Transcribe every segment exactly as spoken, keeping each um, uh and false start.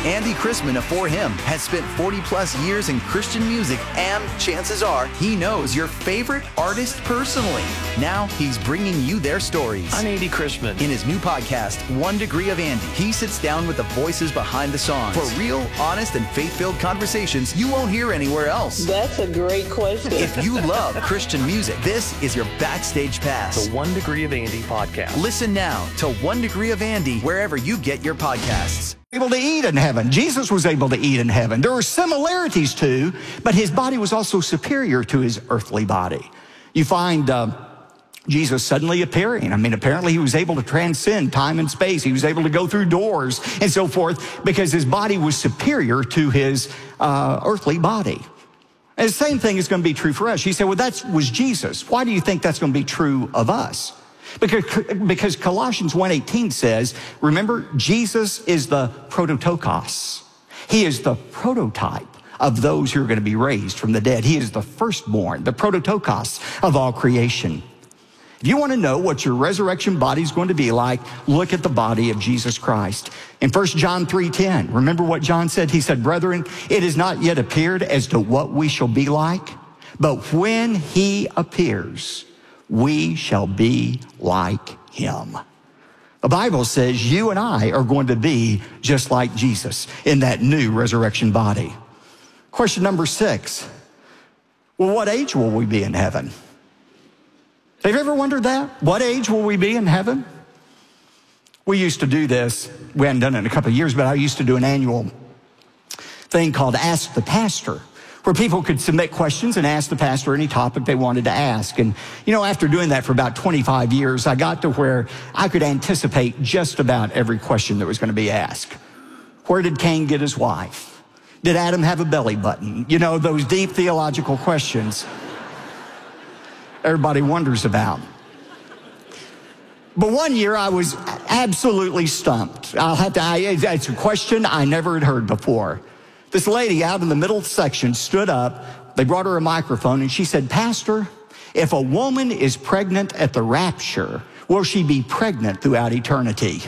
Andy Chrisman of For Him has spent forty plus years in Christian music, and chances are he knows your favorite artist personally. Now he's bringing you their stories. I'm Andy Chrisman. In his new podcast, One Degree of Andy, he sits down with the voices behind the songs for real, honest, and faith-filled conversations you won't hear anywhere else. That's a great question. If you love Christian music, this is your backstage pass. The One Degree of Andy podcast. Listen now to One Degree of Andy wherever you get your podcasts. Able to eat in heaven. Jesus was able to eat in heaven. There were similarities too, but his body was also superior to his earthly body. You find uh, Jesus suddenly appearing. I mean, apparently he was able to transcend time and space. He was able to go through doors and so forth because his body was superior to his uh, earthly body. And the same thing is going to be true for us. You say, well, that was Jesus. Why do you think that's going to be true of us? Because, because Colossians one eighteen says, remember, Jesus is the prototokos. He is the prototype of those who are going to be raised from the dead. He is the firstborn, the prototokos of all creation. If you want to know what your resurrection body is going to be like, look at the body of Jesus Christ. In First John three ten, remember what John said? He said, brethren, it has not yet appeared as to what we shall be like, but when he appears, we shall be like him. The Bible says you and I are going to be just like Jesus in that new resurrection body. Question number six. Well, what age will we be in heaven? Have you ever wondered that? What age will we be in heaven? We used to do this. We hadn't done it in a couple of years, but I used to do an annual thing called Ask the Pastor, where people could submit questions and ask the pastor any topic they wanted to ask. And, you know, after doing that for about twenty-five years, I got to where I could anticipate just about every question that was going to be asked. Where did Cain get his wife? Did Adam have a belly button? You know, those deep theological questions everybody wonders about. But one year I was absolutely stumped. I'll have to, I, it's a question I never had heard before. This lady out in the middle section stood up. They brought her a microphone and she said, Pastor, if a woman is pregnant at the rapture, will she be pregnant throughout eternity?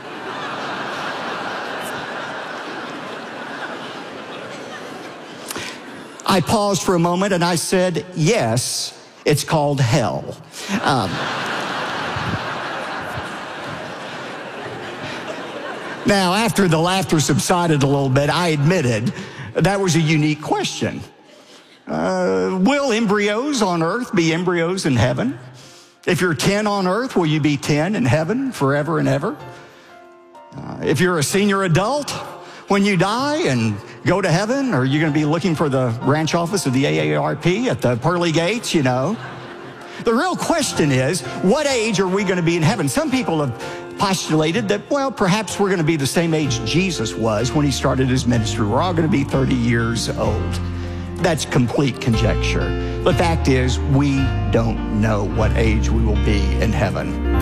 I paused for a moment and I said, yes, it's called hell. Um, Now, after the laughter subsided a little bit, I admitted that was a unique question. Uh, will embryos on earth be embryos in heaven? If you're ten on earth, will you be ten in heaven forever and ever? Uh, if you're a senior adult, when you die and go to heaven, are you going to be looking for the branch office of the A A R P at the pearly gates, you know? The real question is, what age are we going to be in heaven? Some people have postulated that, well, perhaps we're going to be the same age Jesus was when he started his ministry. We're all going to be thirty years old. That's complete conjecture. The fact is, we don't know what age we will be in heaven.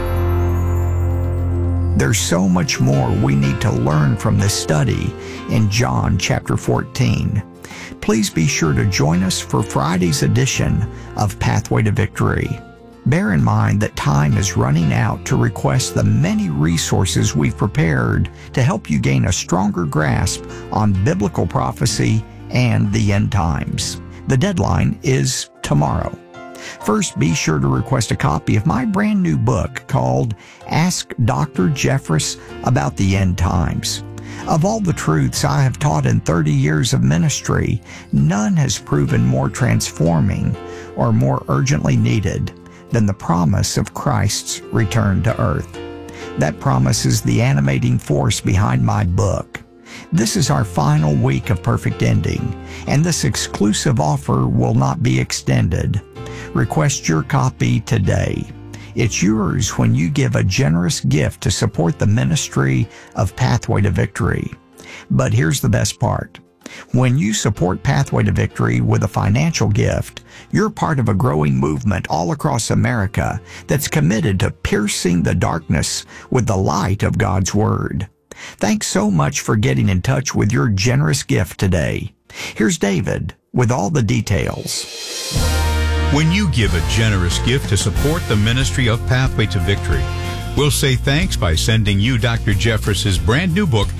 There's so much more we need to learn from this study in John chapter fourteen. Please be sure to join us for Friday's edition of Pathway to Victory. Bear in mind that time is running out to request the many resources we've prepared to help you gain a stronger grasp on biblical prophecy and the end times. The deadline is tomorrow. First, be sure to request a copy of my brand new book called Ask Doctor Jeffress About the End Times. Of all the truths I have taught in thirty years of ministry, none has proven more transforming or more urgently needed than the promise of Christ's return to earth. That promise is the animating force behind my book. This is our final week of Perfect Ending, and this exclusive offer will not be extended. Request your copy today. It's yours when you give a generous gift to support the ministry of Pathway to Victory. But here's the best part. When you support Pathway to Victory with a financial gift, you're part of a growing movement all across America that's committed to piercing the darkness with the light of God's Word. Thanks so much for getting in touch with your generous gift today. Here's David with all the details. When you give a generous gift to support the ministry of Pathway to Victory, we'll say thanks by sending you Doctor Jeffress's brand new book,